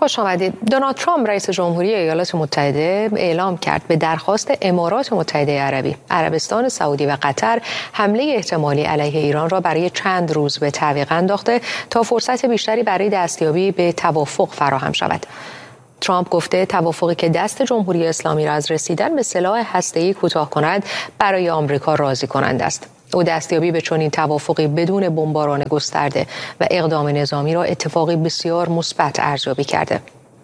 خوش آمدید. دونالد ترامپ رئیس جمهوری ایالات متحده اعلام کرد به درخواست امارات متحده عربی، عربستان سعودی و قطر حمله احتمالی علیه ایران را برای چند روز به تعویق انداخته تا فرصت بیشتری برای دستیابی به توافق فراهم شود. ترامپ گفته توافقی که دست جمهوری اسلامی را از رسیدن به سلاح هسته‌ای کوتاه کند برای آمریکا راضی کننده است. او دستیابی به چنین توافقی بدون بمباران گسترده و اقدام نظامی را اتفاقی بسیار مثبت ارزیابی کرده.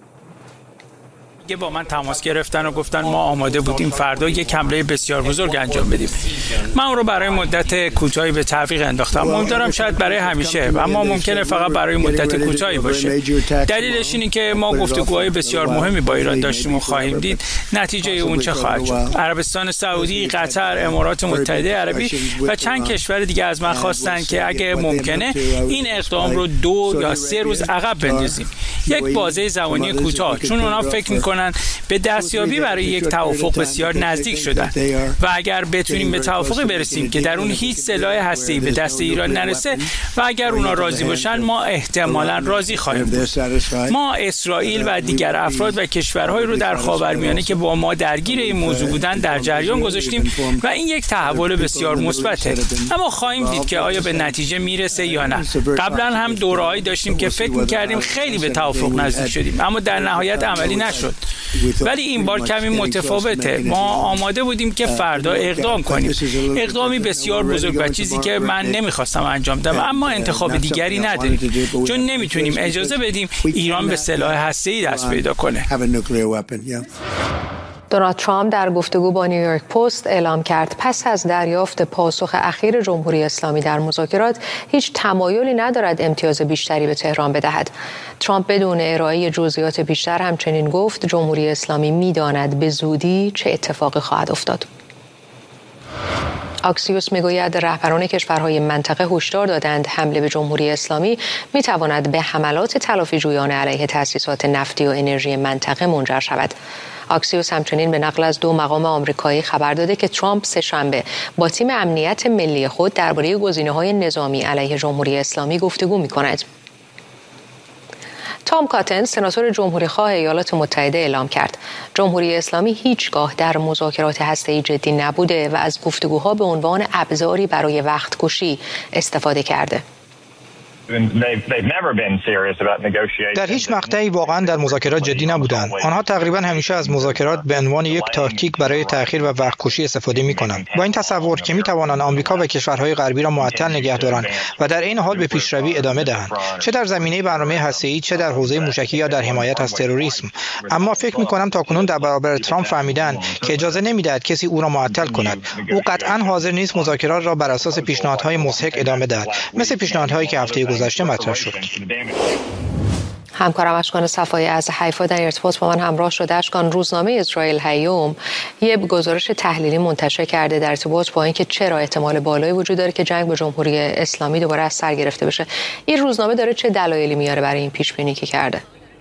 با من تماس گرفتن و گفتن ما آماده بودیم فردا یک حمله بسیار بزرگ انجام بدیم. من اون رو برای مدت کوتاهی به تعویق انداختم. امیدوارم شاید برای همیشه، اما ممکنه فقط برای مدت کوتاهی باشه. دلیلش اینه که ما گفتگوهای بسیار مهمی با ایران داشتیم و خواهیم دید نتیجه اون چه خواهد شد. عربستان سعودی، قطر، امارات متحده عربی و چند کشور دیگه از من خواستن که اگه ممکنه این اقدام رو 2 یا 3 روز عقب بندازیم. یک بازه زمانی کوتاه، چون اونا فکر می‌کنن به دستیابی برای یک توافق بسیار نزدیک شدن و اگر بتونیم به توافقی برسیم که در اون هیچ سلاح هسته‌ای به دست ایران نرسه و اگر اونا راضی باشن ما احتمالاً راضی خواهیم بود. ما اسرائیل و دیگر افراد و کشورهایی رو در خاورمیانه که با ما درگیر این موضوع بودن در جریان گذاشتیم و این یک تحول بسیار مثبته. اما خواهیم دید که آیا به نتیجه میرسه یا نه. قبلا هم دوره‌ای داشتیم که فکر می‌کردیم خیلی به توافق نزدیک شدیم اما در نهایت عملی نشد. ولی این بار کمی متفاوته. ما آماده بودیم که فردا اقدام کنیم. اقدامی بسیار بزرگ و چیزی که من نمیخواستم انجام بدم، اما انتخاب دیگری نداریم چون نمیتونیم اجازه بدیم ایران به سلاح هسته‌ای دست پیدا کنه. دونالد ترامپ در گفتگو با نیویورک پست اعلام کرد پس از دریافت پاسخ اخیر جمهوری اسلامی در مذاکرات هیچ تمایلی ندارد امتیاز بیشتری به تهران بدهد. ترامپ بدون ارائه جزئیات بیشتر همچنین گفت جمهوری اسلامی می‌داند به زودی چه اتفاقی خواهد افتاد. آکسیوس میگوید رهبران کشورهای منطقه هشدار دادند حمله به جمهوری اسلامی میتواند به حملات تلافی‌جویانه علیه تأسیسات نفتی و انرژی منطقه منجر شود. آکسیوس همچنین به نقل از 2 مقام آمریکایی خبر داده که ترامپ سه‌شنبه با تیم امنیت ملی خود درباره گزینه‌های نظامی علیه جمهوری اسلامی گفتگو می‌کند. تام کاتن سناتور جمهوری‌خواه ایالات متحده اعلام کرد جمهوری اسلامی هیچگاه در مذاکرات هسته‌ای جدی نبوده و از گفتگوها به عنوان ابزاری برای وقت کشی استفاده کرده. در هیچ مقطعی واقعا در مذاکرات جدی نبودند. آنها تقریبا همیشه از مذاکرات به عنوان یک تاکتیک برای تأخیر و وقت کشی استفاده می‌کنند. با این تصور که می‌توانند آمریکا و کشورهای غربی را معطل نگه دارند و در این حال به پیشروی ادامه دهند، چه در زمینه برنامه هسته‌ای، چه در حوزه موشکی یا در حمایت از تروریسم. اما فکر می‌کنم تاکنون در برابر ترامپ فهمیدند که اجازه نمی‌دهد کسی او را معطل کند. او قطعاً حاضر نیست مذاکرات را بر اساس پیشنهادهای مضحک ادامه دهد، مثل پیشنهادهایی که هفته گذشته مطرح شد. همکارم اشکان صفایی از حیفا در ارتباط با من همراه شده. اشکان، روزنامه اسرائیل هیوم یه گزارش تحلیلی منتشر کرده در ارتباط با اینکه چرا احتمال بالایی وجود داره که جنگ با جمهوری اسلامی دوباره از سر گرفته بشه. این روزنامه داره چه دلایلی میاره برای این پیش بینی که کرده؟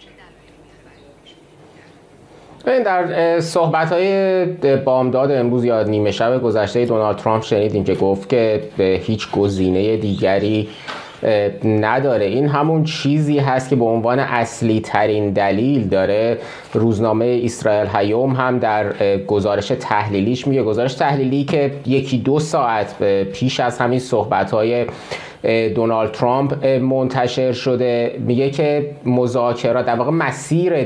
در صحبت‌های بامداد امروز یا نیمه شب گذشته دونالد ترامپ شنیدیم که گفت که به هیچ گزینه دیگری نداره. این همون چیزی هست که به عنوان اصلی ترین دلیل داره روزنامه اسرائیل هیوم هم در گزارش تحلیلیش میگه. گزارش تحلیلی که 1-2 ساعت پیش از همین صحبت‌های دونالد ترامپ منتشر شده میگه که مذاکرات در واقع مسیر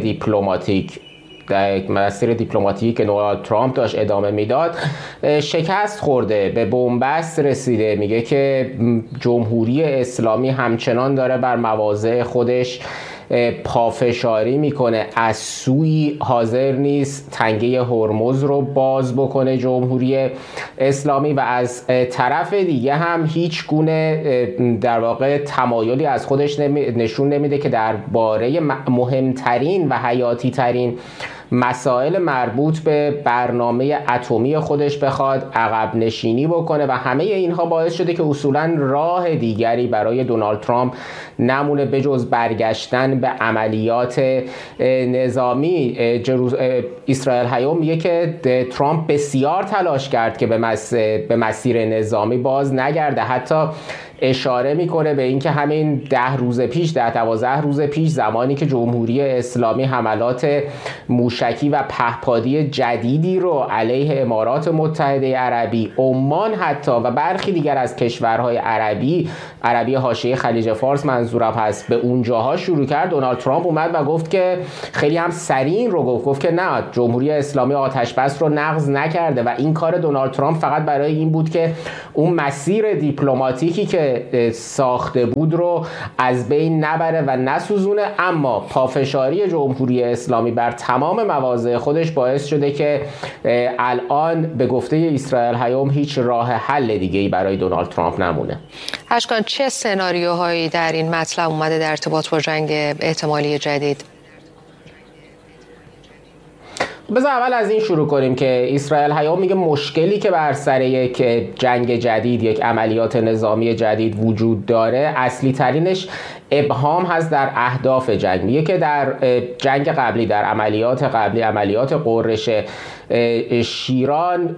دیپلماتیکی که دونالد ترامپ داشت ادامه میداد شکست خورده، به بنبست رسیده. میگه که جمهوری اسلامی همچنان داره بر مواضع خودش پافشاری میکنه، از سوی حاضر نیست تنگه هرمز رو باز بکنه جمهوری اسلامی و از طرف دیگه هم هیچ گونه در واقع تمایلی از خودش نشون نمیده که درباره مهمترین و حیاتی ترین مسائل مربوط به برنامه اتمی خودش بخواد عقب نشینی بکنه و همه اینها باعث شده که اصولاً راه دیگری برای دونالد ترامپ نمونه بجز برگشتن به عملیات نظامی. اسرائیل هیوم میگه که ترامپ بسیار تلاش کرد که به مسیر نظامی باز نگرده، حتی اشاره میکنه به اینکه همین 10 روز پیش 12 روز پیش زمانی که جمهوری اسلامی حملات موشکی و پهپادی جدیدی رو علیه امارات متحده عربی، عمان حتی و برخی دیگر از کشورهای عربی حاشیه خلیج فارس منظورم هست به اونجاها شروع کرد، دونالد ترامپ اومد و گفت که خیلی هم سریع این رو گفت که نه، جمهوری اسلامی آتش بس رو نقض نکرده و این کار دونالد ترامپ فقط برای این بود که اون مسیر دیپلماتیکی که ساخته بود رو از بین نبره و نسوزونه. اما پافشاری جمهوری اسلامی بر تمام مواضع خودش باعث شده که الان به گفته اسرائیل هیوم هیچ راه حل دیگه‌ای برای دونالد ترامپ نمونه. اشکان، چه سناریوهایی در این مطلب اومده در ارتباط با جنگ احتمالی جدید؟ بذار اول از این شروع کنیم که اسرائیل هیوم میگه مشکلی که بر سر یک جنگ جدید، یک عملیات نظامی جدید وجود داره، اصلی ترینش ابهام هست در اهداف جنگ. میگه که در جنگ قبلی، در عملیات قبلی، عملیات قرش شیران،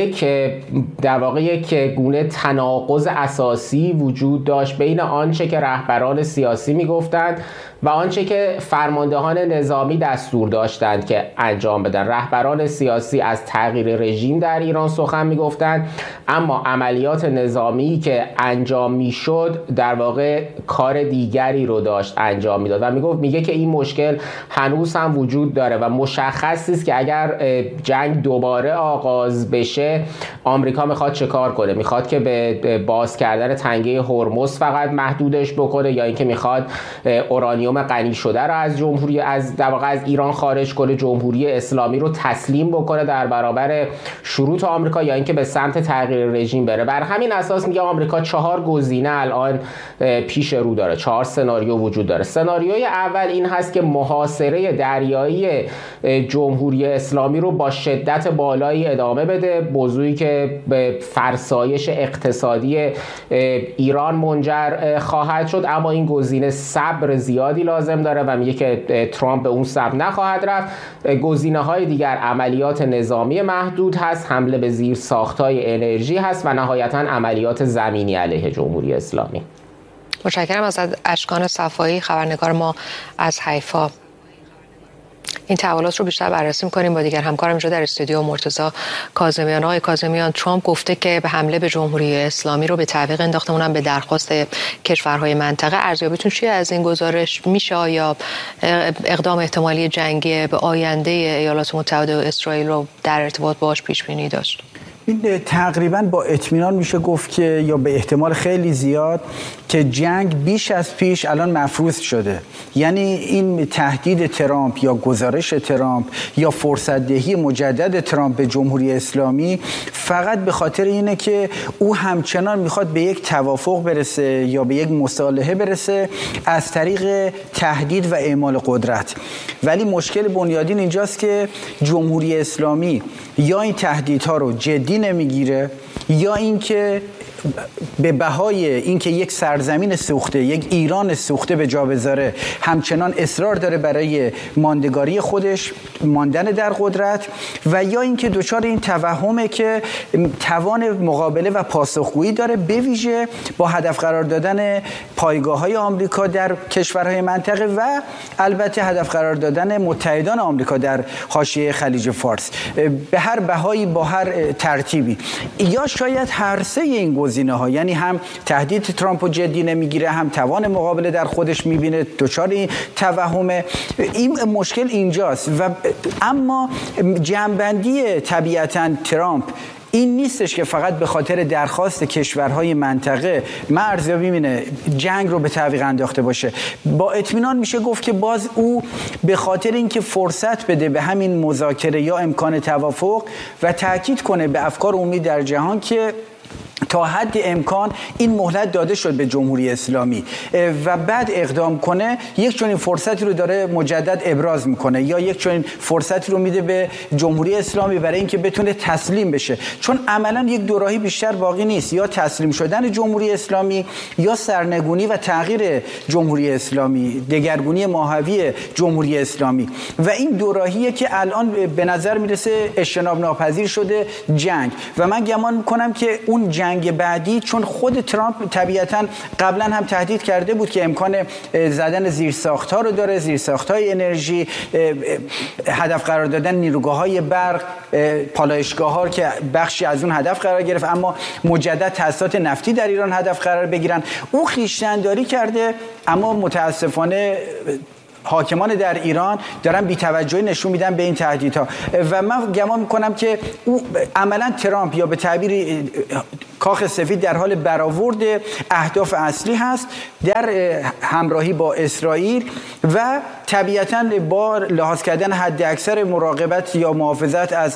در واقع یک گونه تناقض اساسی وجود داشت بین آنچه که رهبران سیاسی میگفتند و آنچه که فرماندهان نظامی دستور داشتند که انجام بدن. رهبران سیاسی از تغییر رژیم در ایران سخن میگفتند، اما عملیات نظامی که انجام میشد در واقع کار دیگری رو داشت انجام میداد و میگه که این مشکل هنوز هم وجود داره و مشخص است که اگر جنگ دوباره آغاز بشه آمریکا میخواد چه کار کنه. میخواد که به باز کردن تنگه هرمز فقط محدودش بکنه، یا اینکه میخواد اورانیوم غنی شده رو از ایران خارج کنه، جمهوری اسلامی رو تسلیم بکنه در برابر شروط آمریکا، یا اینکه به سمت تغییر رژیم بره. بر همین اساس میگه آمریکا 4 گزینه الان پیش رو داره، 4 سناریو وجود داره. سناریوی اول این هست که محاصره دریایی جمهوری اسلامی رو با شدت بالایی ادامه بده، موضوعی که به فرسایش اقتصادی ایران منجر خواهد شد. اما این گزینه صبر زیادی لازم داره و میگه که ترامپ به اون صبر نخواهد رفت. گزینه‌های دیگر عملیات نظامی محدود هست، حمله به زیر ساخت‌های انرژی هست و نهایتاً عملیات زمینی علیه جمهوری اسلامی. متشکرم از اشکان صفایی، خبرنگار ما از حیفا. این تحولات رو بیشتر بررسی می‌کنیم با دیگر همکارم اینجا در استودیو، مرتضی کاظمیان. آقای کاظمیان، ترامپ گفته که به حمله به جمهوری اسلامی رو به تعویق انداخته، اونم به درخواست کشورهای منطقه. ارزیابیتون چیه از این گزارش؟ میشه یا اقدام احتمالی جنگی به آینده ایالات متحده و اسرائیل رو در ارتباط باهاش پیش بینی داشت؟ این تقریبا با اطمینان میشه گفت که یا به احتمال خیلی زیاد که جنگ بیش از پیش الان مفروض شده. یعنی این تهدید ترامپ یا گزارش ترامپ یا فرصت دهی مجدد ترامپ به جمهوری اسلامی فقط به خاطر اینه که او همچنان میخواد به یک توافق برسه یا به یک مصالحه برسه از طریق تهدید و اعمال قدرت. ولی مشکل بنیادین اینجاست که جمهوری اسلامی یا این تهدیدها رو جدی نمیگیره، یا اینکه به بهای اینکه یک سرزمین سوخته، یک ایران سوخته به جا بذاره، همچنان اصرار داره برای ماندگاری خودش، ماندن در قدرت، و یا اینکه دچار این توهمه که توان مقابله و پاسخگویی داره، به ویژه با هدف قرار دادن پایگاه‌های آمریکا در کشورهای منطقه و البته هدف قرار دادن متحدان آمریکا در حاشیه خلیج فارس به هر بهایی، با هر ترتیبی. یا شاید هر سه این گزینه‌ها، یعنی هم تهدید ترامپ رو جدی نمیگیره، هم توان مقابله در خودش میبینه، دچار این توهمه. این مشکل اینجاست. و اما جنبندی طبیعتاً ترامپ این نیستش که فقط به خاطر درخواست کشورهای منطقه ارزیابی می‌کنه جنگ رو به تعویق انداخته باشه. با اطمینان میشه گفت که باز او به خاطر اینکه فرصت بده به همین مذاکره یا امکان توافق و تاکید کنه به افکار عمومی در جهان که تا حد امکان این مهلت داده شد به جمهوری اسلامی و بعد اقدام کنه، یک چنین فرصتی رو داره مجدد ابراز میکنه، یا یک چنین فرصتی رو میده به جمهوری اسلامی برای اینکه بتونه تسلیم بشه. چون عملا یک دوراهی بیشتر باقی نیست، یا تسلیم شدن جمهوری اسلامی یا سرنگونی و تغییر جمهوری اسلامی، دگرگونی ماهوی جمهوری اسلامی. و این دوراهیه که الان به نظر میرسه اجتناب ناپذیر شده، جنگ. و من گمان میکنم که اون جنگ جنگ بعدی، چون خود ترامپ طبیعتاً قبلا هم تهدید کرده بود که امکان زدن زیرساخت‌ها رو داره، زیرساخت‌های انرژی، هدف قرار دادن نیروگاه‌های برق، پالایشگاه‌ها که بخشی از اون هدف قرار گرفت، اما مجدد تأسیسات نفتی در ایران هدف قرار بگیرن. او خویشتن‌داری کرده، اما متاسفانه حاکمان در ایران دارن بی‌توجهی نشون میدن به این تهدیدها و من گمان میکنم که او عملا ترامپ یا به تعبیر کاخ سفید در حال برآورد اهداف اصلی هست در همراهی با اسرائیل و طبیعتاً با لحاظ کردن حد اکثر مراقبت یا محافظت از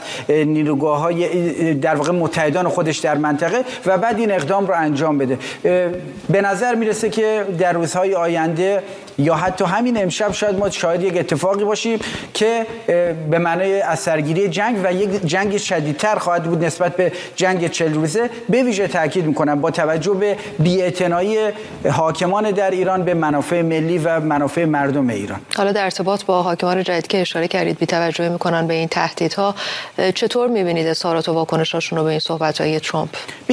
نیروگاه‌های در واقع متحدان خودش در منطقه و بعد این اقدام رو انجام بده. به نظر میرسه که در روزهای آینده یا حتی همین امشب شاید ما شاهد یک اتفاقی باشیم که به معنای از سرگیری جنگ و یک جنگ شدیدتر خواهد بود نسبت به جنگ 40 روزه. به ویژه تاکید میکنم با توجه به بی‌اعتنایی حاکمان در ایران به منافع ملی و منافع مردم ایران. حالا در ارتباط با حاکمان جدید که اشاره کردید بی‌توجهی میکنن به این تهدیدها، چطور میبینید اظهارات و واکنشاشون رو به این صحبت‌های ترامپ؟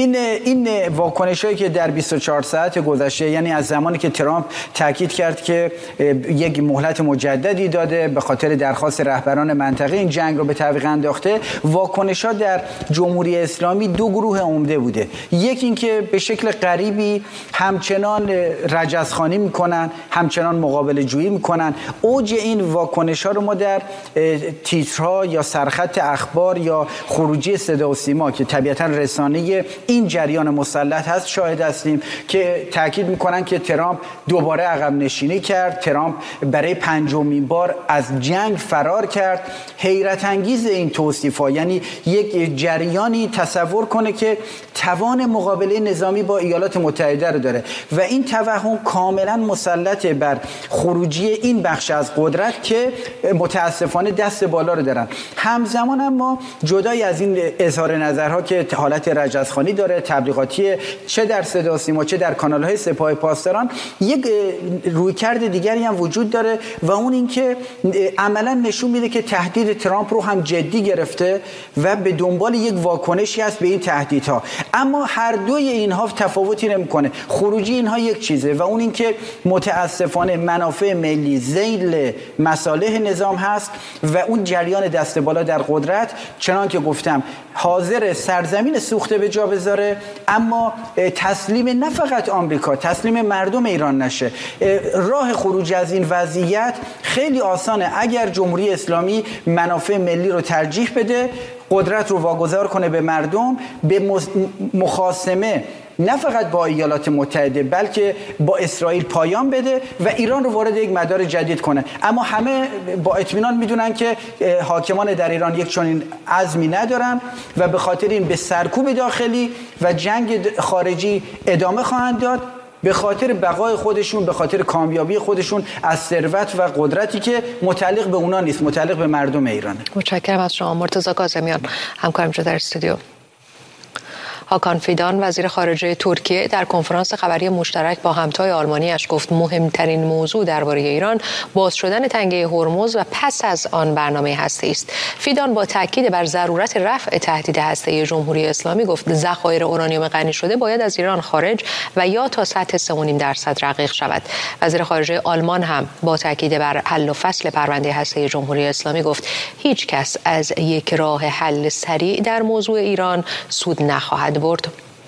این واکنشایی که در 24 ساعت گذشته، یعنی از زمانی که ترامپ تاکید کرد که یک مهلت مجددی داده به خاطر درخواست رهبران منطقه این جنگ رو به تعویق انداخته، واکنش‌ها در جمهوری اسلامی دو گروه عمده بوده. یک این که به شکل غریبی همچنان رجزخوانی میکنن، همچنان مقابله جویی میکنن. اوج این واکنش‌ها رو ما در تیترها یا سرخط اخبار یا خروجی صدا و سیما که طبیعتاً رسانه این جریان مسلط هست شاهد هستیم که تاکید میکنن که ترامپ دوباره عقب نشینی کرد، ترامپ برای 5مین بار از جنگ فرار کرد. حیرت انگیز این توصیف‌ها، یعنی یک جریانی تصور کنه که توان مقابله نظامی با ایالات متحده رو داره و این توهم کاملا مسلط بر خروجی این بخش از قدرت که متاسفانه دست بالا رو دارن. همزمان اما جدای از این اظهار نظرها که حالت رجزخوانی داره، تبلیغاتی، چه در صدا و سیما چه در کانال‌های سپاه پاسداران، یک رویکرد دیگری هم وجود داره و اون این که عملا نشون میده که تهدید ترامپ رو هم جدی گرفته و به دنبال یک واکنشی هست به این تهدیدها. اما هر دوی اینها تفاوتی نمیکنه. خروجی اینها یک چیزه و اون این که متاسفانه منافع ملی ذیل مصالح نظام هست و اون جریان دست بالا در قدرت چنان که گفتم حاضر سرزمین سوخته به جا بذاره، اما تسلیم نه فقط آمریکا، تسلیم مردم ایران نشه. راه خروج از این وضعیت خیلی آسانه. اگر جمهوری اسلامی منافع ملی رو ترجیح بده، قدرت رو واگذار کنه به مردم، به مخاصمه نه فقط با ایالات متحده بلکه با اسرائیل پایان بده و ایران رو وارد یک مدار جدید کنه. اما همه با اطمینان میدونن که حاکمان در ایران یک چنین عزمی ندارن و به خاطر این به سرکوب داخلی و جنگ خارجی ادامه خواهند داد، به خاطر بقای خودشون، به خاطر کامیابی خودشون از ثروت و قدرتی که متعلق به اونا نیست، متعلق به مردم ایرانه. متشکرم از شما مرتضی کاظمیان، همکارم در استودیو. هاکان فیدان وزیر خارجه ترکیه در کنفرانس خبری مشترک با همتای آلمانیش گفت مهمترین موضوع درباره ایران باز شدن تنگه هرمز و پس از آن برنامه هسته‌ای است. فیدان با تاکید بر ضرورت رفع تهدید هسته‌ای جمهوری اسلامی گفت ذخایر اورانیوم غنی شده باید از ایران خارج و یا تا سطح 3.5% رقیق شود. وزیر خارجه آلمان هم با تاکید بر حل و فصل پرونده هسته‌ای جمهوری اسلامی گفت هیچ کس از یک راه حل سریع در موضوع ایران سود نخواهد برد.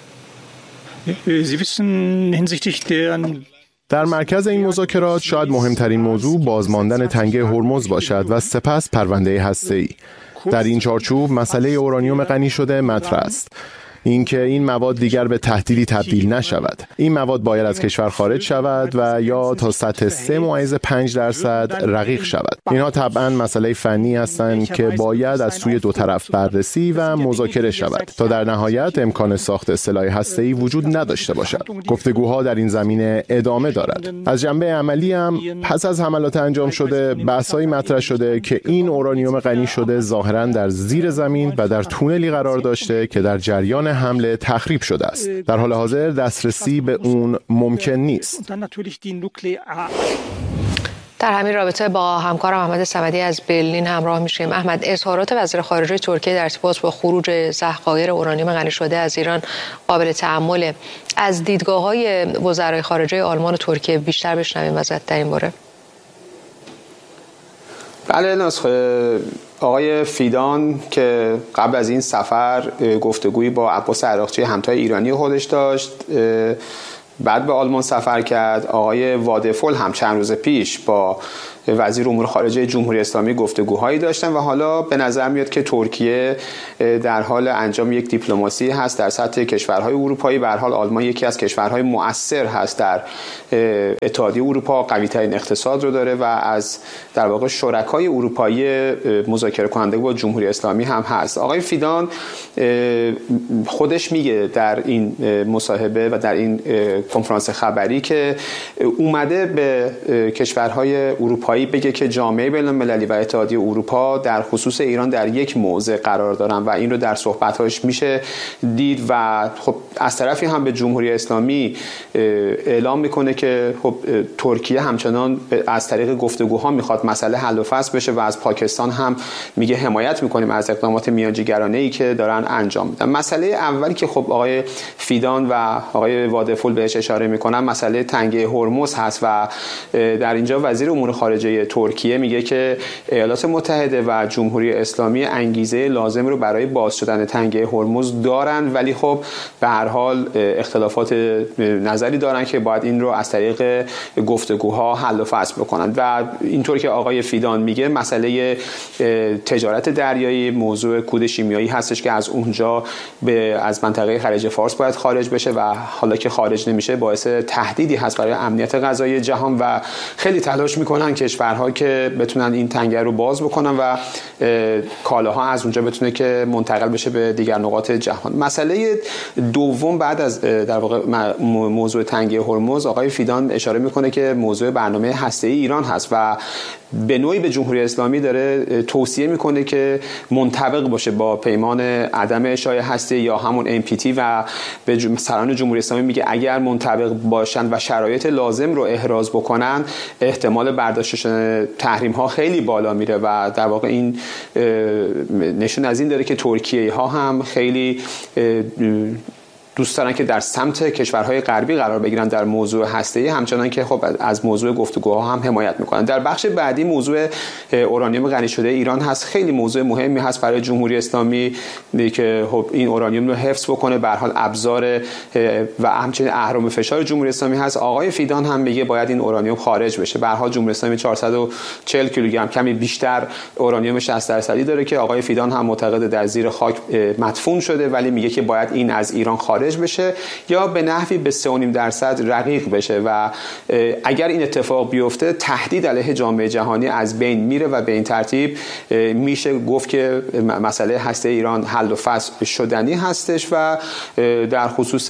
در مرکز این مذاکرات شاید مهمترین موضوع بازماندن تنگه هرمز باشد و سپس پرونده هسته‌ای. در این چارچوب مسئله اورانیوم غنی شده مطرح است. اینکه این مواد دیگر به تهدیدی تبدیل نشود. این مواد باید از کشور خارج شود و یا تا سطح 3.5% رقیق شود. اینها طبعاً مسئله فنی هستند که باید از سوی دو طرف بررسی و مذاکره شود تا در نهایت امکان ساخت سلاح هسته‌ای وجود نداشته باشد. گفتگوها در این زمینه ادامه دارد. از جنبه عملی هم پس از حملات انجام شده بحث‌هایی مطرح شده که این اورانیوم غنی شده ظاهراً در زیر زمین و در تونلی قرار داشته که در جریان حمله تخریب شده است. در حال حاضر دسترسی به اون ممکن نیست. در همین رابطه با همکارم احمد صمدی از برلین همراه میشیم. احمد، اظهارات وزیر خارجه ترکیه در ارتباط با خروج ذخایر اورانیوم غنی شده از ایران قابل تأمل. از دیدگاه‌های وزرای خارجه آلمان و ترکیه بیشتر بشنویم ازت در این باره. بله، آقای فیدان که قبل از این سفر گفتگویی با عباس عراقچی همتای ایرانی خودش داشت، بعد به آلمان سفر کرد. آقای وادفول هم چند روز پیش با وزیر امور خارجه جمهوری اسلامی گفتگوهایی داشتن و حالا به نظر میاد که ترکیه در حال انجام یک دیپلماسی هست در سطح کشورهای اروپایی. به هر حال آلمان یکی از کشورهای مؤثر هست در اتحادیه اروپا، قوی‌ترین اقتصاد رو داره و از در واقع شرکای اروپایی مذاکره کننده با جمهوری اسلامی هم هست. آقای فیدان خودش میگه در این مصاحبه و در این کنفرانس خبری که اومده به کشورهای اروپایی بگه که جامعه بین‌المللی و اتحادیه اروپا در خصوص ایران در یک موضع قرار دارن و این رو در صحبت‌هاش میشه دید و خب از طرفی هم به جمهوری اسلامی اعلام میکنه که خب ترکیه همچنان از طریق گفتگوها میخواد مسئله حل و فصل بشه و از پاکستان هم میگه حمایت میکنیم از اقدامات میانجیگرانه‌ای که دارن انجام میدن. مسئله اولی که خب آقای فیدان و آقای وادفول بهش اشاره میکنن مسئله تنگه هرمز هست و در اینجا وزیر امور خارجه ترکیه میگه که ایالات متحده و جمهوری اسلامی انگیزه لازم رو برای باز شدن تنگه هرمز دارن، ولی خب به هر حال اختلافات نظری دارن که باید این رو از طریق گفتگوها حل و فصل بکنن و اینطور که آقای فیدان میگه مسئله تجارت دریایی موضوع کود شیمیایی هستش که از اونجا از منطقه خلیج فارس باید خارج بشه و حالا که خارج نمیشه باعث تهدیدی هست برای امنیت غذایی جهان و خیلی تلاش میکنن کشورها که بتونن این تنگه رو باز بکنن و کالاها از اونجا بتونه که منتقل بشه به دیگر نقاط جهان. مسئله دوم بعد از در واقع موضوع تنگه هرمز آقای فیدان اشاره میکنه که موضوع برنامه هسته‌ای ایران هست و به نوعی به جمهوری اسلامی داره توصیه میکنه که منطبق باشه با پیمان عدم اشاعه هسته یا همون NPT و به سران جمهوری اسلامی میگه اگر منطبق باشن و شرایط لازم رو احراز بکنن احتمال برداشت شدن تحریم ها خیلی بالا میره و در واقع این نشون از این داره که ترکیه ها هم خیلی دوست دارن که در سمت کشورهای غربی قرار بگیرن در موضوع هسته‌ای، همچنان که خب از موضوع گفتگوها هم حمایت میکنن. در بخش بعدی موضوع اورانیوم غنی شده ایران هست. خیلی موضوع مهمی هست برای جمهوری اسلامی که خب این اورانیوم رو حفظ بکنه، به هر حال ابزار و همچنین اهرم فشار جمهوری اسلامی هست. آقای فیدان هم میگه باید این اورانیوم خارج بشه. به هر حال جمهوری اسلامی 440 کیلوگرم کمی بیشتر اورانیوم 60% داره که آقای فیدان هم معتقد در زیر خاک مدفون شده، ولی میگه که باید این از ایران خارج بشه یا به نحوی به 3.5% رقیق بشه و اگر این اتفاق بیفته تهدید علیه جامعه جهانی از بین میره و به این ترتیب میشه گفت که مسئله هسته ایران حل و فصل شدنی هستش و در خصوص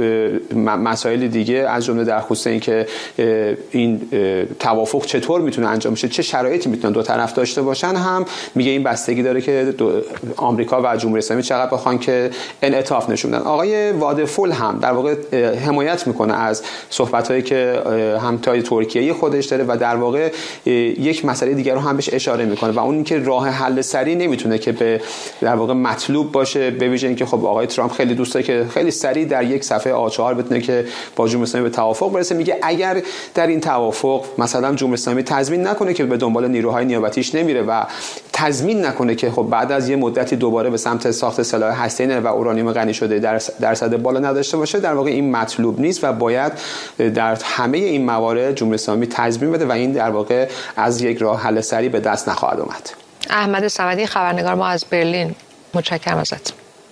مسائل دیگه از جمله در خصوص اینکه این توافق چطور میتونه انجام بشه، چه شرایطی میتونن دو طرف داشته باشن، هم میگه این بستگی داره که آمریکا و جمهوری اسلامی چقدر بخوان که انعطاف نشون بدن. آقای وادفول هم در واقع حمایت میکنه از صحبت‌هایی که همتای ترکیه خودش داره و در واقع یک مسئله دیگر رو هم بهش اشاره میکنه و اون اینکه راه حل سریع نمیتونه که به در واقع مطلوب باشه، به ویژه اینکه خب آقای ترامپ خیلی دوست داره که خیلی سریع در یک صفحه A4 بتونه که با جمهوری اسلامی به توافق برسه. میگه اگر در این توافق مثلا جمهوری اسلامی تضمین نکنه که به دنبال نیروهای نیابتیش نمیره و تضمین نکنه که خب بعد از یه مدتی دوباره به سمت ساخت سلاح هسته‌ای و اورانیوم غنی شده درصد بالا نداشته باشه، در واقع این مطلوب نیست و باید در همه این موارد جمهوری اسلامی تضمین بده و این در واقع از یک راه حل سریع به دست نخواهد اومد. احمد صمدی، خبرنگار ما از برلین، متشکرم ازت.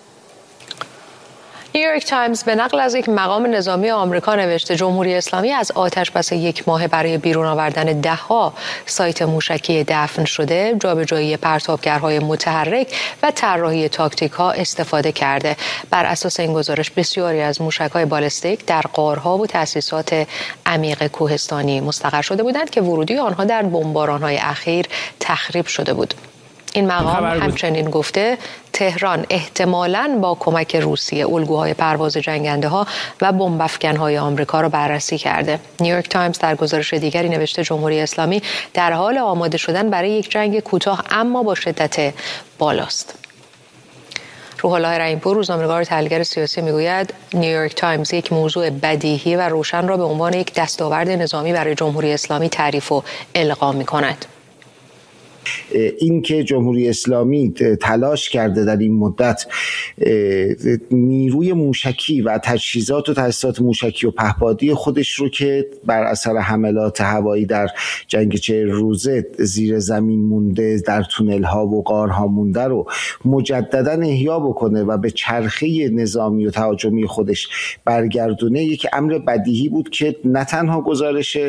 نیویورک تایمز به نقل از یک مقام نظامی آمریکا نوشته جمهوری اسلامی از آتش‌بس 1 ماه برای بیرون آوردن ده‌ها سایت موشکی دفن شده، جابجایی پرتابگرهای متحرک و طراحی تاکتیک‌ها استفاده کرده. بر اساس این گزارش بسیاری از موشک‌های بالستیک در غارها و تأسیسات عمیق کوهستانی مستقر شده بودند که ورودی آنها در بمباران‌های اخیر تخریب شده بود. این مقام همچنین گفته تهران احتمالاً با کمک روسیه الگوهای پرواز جنگنده ها و بمب افکن های آمریکا را بررسی کرده. نیویورک تایمز در گزارش دیگری نوشته جمهوری اسلامی در حال آماده شدن برای یک جنگ کوتاه اما با شدت بالاست. روح الله رحیم‌پور روزنامه‌نگار و تحلیلگر سیاسی میگوید نیویورک تایمز یک موضوع بدیهی و روشن را به عنوان یک دستاورد نظامی برای جمهوری اسلامی تعریف و القا می‌کند. این که جمهوری اسلامی تلاش کرده در این مدت نیروی موشکی و تجهیزات و تاسیسات موشکی و پهپادی خودش رو که بر اثر حملات هوایی در جنگ 40 روزه زیر زمین مونده، در تونل ها و غارها مونده رو مجددا احیا بکنه و به چرخه نظامی و تهاجمی خودش برگردونه، یک امر بدیهی بود که نه تنها گزارش